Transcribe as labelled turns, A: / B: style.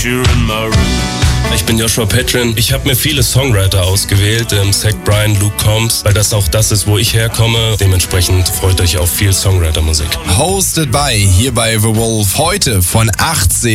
A: Ich bin Joshua Petrin. Ich habe mir viele Songwriter ausgewählt, Zach Bryan, Luke Combs, weil das auch das ist, wo ich herkomme. Dementsprechend freut euch auf viel Songwriter-Musik.
B: Hosted by hier bei The Wolf heute von 18